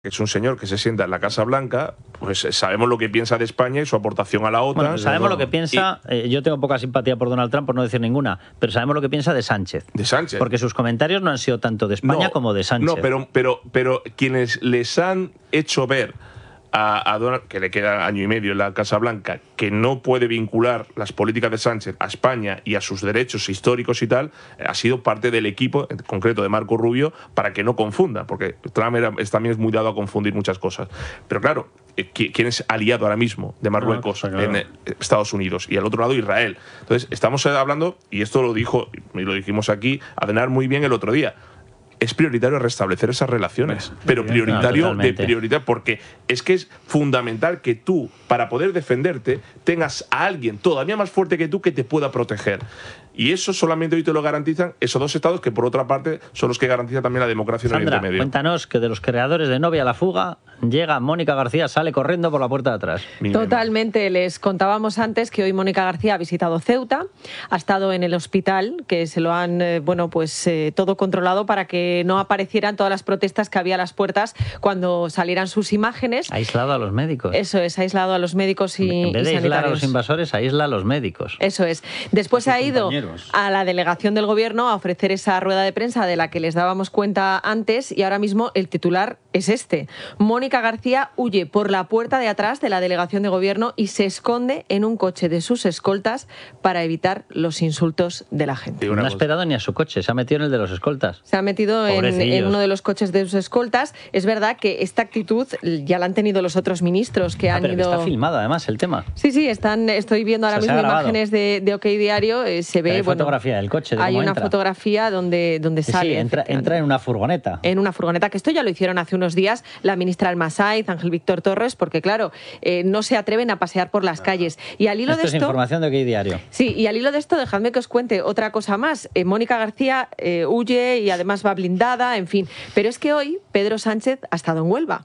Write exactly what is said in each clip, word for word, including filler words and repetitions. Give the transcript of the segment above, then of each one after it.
que es un señor que se sienta en la Casa Blanca, pues sabemos lo que piensa de España y su aportación a la OTAN. Bueno, pues sabemos lo que piensa, y, eh, yo tengo poca simpatía por Donald Trump, por no decir ninguna, pero sabemos lo que piensa de Sánchez. De Sánchez. Porque sus comentarios no han sido tanto de España no, como de Sánchez. No, pero, pero, pero quienes les han hecho ver a, a Donald, que le queda año y medio en la Casa Blanca, que no puede vincular las políticas de Sánchez a España y a sus derechos históricos y tal, ha sido parte del equipo, en concreto de Marco Rubio, para que no confunda, porque Trump era, es, también es muy dado a confundir muchas cosas. Pero claro, ¿quién es aliado ahora mismo de Marruecos no, pues, en Estados Unidos? Y al otro lado Israel. Entonces, estamos hablando, y esto lo dijo, y lo dijimos aquí, Adenar muy bien el otro día, es prioritario restablecer esas relaciones, pero prioritario no, de prioridad, porque es que es fundamental que tú, para poder defenderte, tengas a alguien todavía más fuerte que tú que te pueda proteger. Y eso solamente hoy te lo garantizan esos dos estados que, por otra parte, son los que garantizan también la democracia en Sandra, Oriente Medio. Cuéntanos que de los creadores de Novia a la fuga, llega Mónica García, sale corriendo por la puerta de atrás. Totalmente. Les contábamos antes que hoy Mónica García ha visitado Ceuta, ha estado en el hospital, que se lo han, eh, bueno, pues eh, todo controlado para que no aparecieran todas las protestas que había a las puertas cuando salieran sus imágenes. Ha aislado a los médicos. Eso es, ha aislado a los médicos y En vez de y aislar a los invasores, aísla a los médicos. Eso es. Después ha ido a la delegación del gobierno a ofrecer esa rueda de prensa de la que les dábamos cuenta antes, y ahora mismo el titular es este. Mónica García huye por la puerta de atrás de la delegación de gobierno y se esconde en un coche de sus escoltas para evitar los insultos de la gente. No ha esperado ni a su coche, se ha metido en el de los escoltas. Se ha metido en, en uno de los coches de sus escoltas. Es verdad que esta actitud ya la han tenido los otros ministros que ah, han pero ido... Que está filmado además el tema. Sí, sí, están, estoy viendo ahora o sea, mismo imágenes de, de OK Diario. Eh, se ve, hay bueno, fotografía del coche. De hay cómo una entra. fotografía donde, donde sí, sale. Sí, entra, entra en una furgoneta. En una furgoneta, que esto ya lo hicieron hace unos días la ministra Almasaiz, Ángel Víctor Torres, porque claro, eh, no se atreven a pasear por las calles. Y al hilo esto de esto... es información de OK Diario. Sí, y al hilo de esto, dejadme que os cuente otra cosa más. Eh, Mónica García eh, huye y además va blindada, en fin. Pero es que hoy Pedro Sánchez ha estado en Huelva.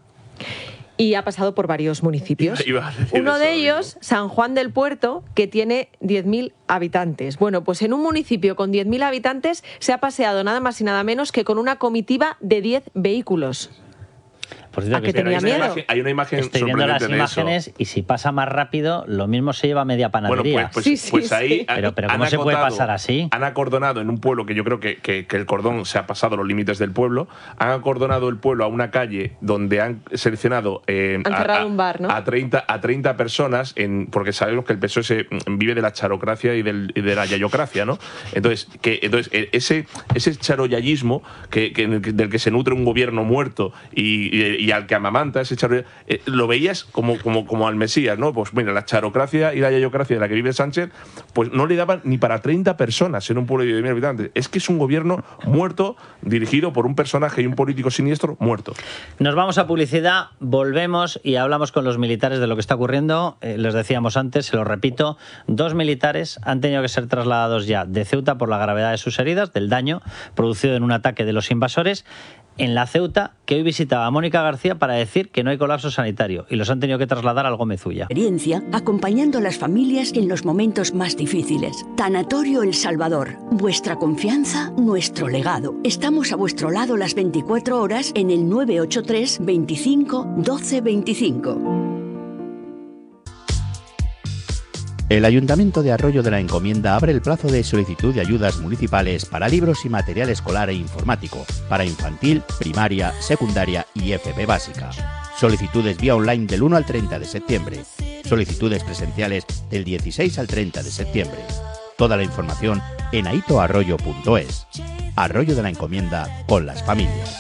Y ha pasado por varios municipios. Uno de ellos, San Juan del Puerto, que tiene diez mil habitantes. Bueno, pues en un municipio con diez mil habitantes se ha paseado nada más y nada menos que con una comitiva de diez vehículos. Por cierto, ¿A que tenía miedo? Imagen, hay una imagen Estoy viendo las imágenes y si pasa más rápido, lo mismo se lleva media panadería. Bueno, pues, pues, sí, sí, pues ahí sí. Han, pero, pero ¿cómo han se puede acotado, pasar así? Han acordonado en un pueblo que yo creo que, que, que el cordón se ha pasado los límites del pueblo. Han acordonado el pueblo a una calle donde han seleccionado eh, han cerrado a, un bar, ¿no? a, treinta, a treinta personas, en, porque sabemos que el P S O E se, vive de la charocracia y, del, y de la yayocracia, ¿no? Entonces, que, entonces ese, ese charoyayismo que, que, del que se nutre un gobierno muerto y, y, y al que amamanta ese charo, eh, lo veías como, como, como al Mesías, ¿no? Pues mira, la charocracia y la yayocracia de la que vive Sánchez, pues no le daban ni para treinta personas en un pueblo de diez mil habitantes. Es que es un gobierno muerto, dirigido por un personaje y un político siniestro muerto. Nos vamos a publicidad, volvemos y hablamos con los militares de lo que está ocurriendo. Eh, les decíamos antes, se lo repito, dos militares han tenido que ser trasladados ya de Ceuta por la gravedad de sus heridas, del daño producido en un ataque de los invasores en la Ceuta, que hoy visitaba a Mónica García para decir que no hay colapso sanitario y los han tenido que trasladar al Gómez Ulla. Experiencia acompañando a las familias en los momentos más difíciles. Tanatorio El Salvador. Vuestra confianza, nuestro legado. Estamos a vuestro lado las veinticuatro horas en el nueve ocho tres, veinticinco, doce, veinticinco. El Ayuntamiento de Arroyo de la Encomienda abre el plazo de solicitud de ayudas municipales para libros y material escolar e informático, para infantil, primaria, secundaria y F P básica. Solicitudes vía online del uno al treinta de septiembre. Solicitudes presenciales del dieciséis al treinta de septiembre. Toda la información en aitoarroyo punto es. Arroyo de la Encomienda con las familias.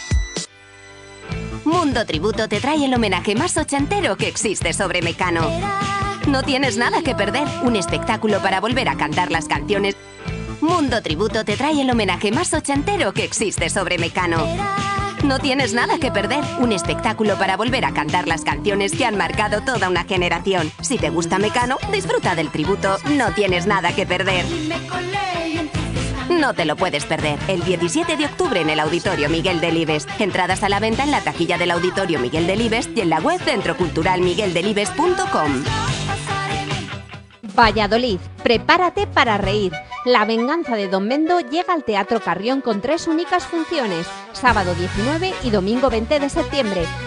Mundo Tributo te trae el homenaje más ochentero que existe sobre Mecano. No tienes nada que perder, un espectáculo para volver a cantar las canciones. Mundo Tributo te trae el homenaje más ochentero que existe sobre Mecano. No tienes nada que perder, un espectáculo para volver a cantar las canciones que han marcado toda una generación. Si te gusta Mecano, disfruta del tributo, no tienes nada que perder. No te lo puedes perder. El diecisiete de octubre en el Auditorio Miguel Delibes. Entradas a la venta en la taquilla del Auditorio Miguel Delibes y en la web centro cultural miguel delibes punto com. Valladolid, prepárate para reír. La venganza de Don Mendo llega al Teatro Carrión con tres únicas funciones. sábado diecinueve y domingo veinte de septiembre.